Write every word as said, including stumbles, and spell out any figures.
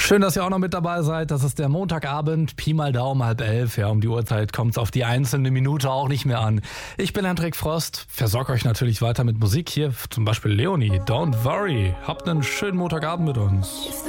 Schön, dass ihr auch noch mit dabei seid. Das ist der Montagabend, Pi mal Daumen, halb elf. Ja, um die Uhrzeit kommt es auf die einzelne Minute auch nicht mehr an. Ich bin Hendrik Frost, versorge euch natürlich weiter mit Musik. Hier zum Beispiel Leonie, Don't Worry. Habt einen schönen Montagabend mit uns.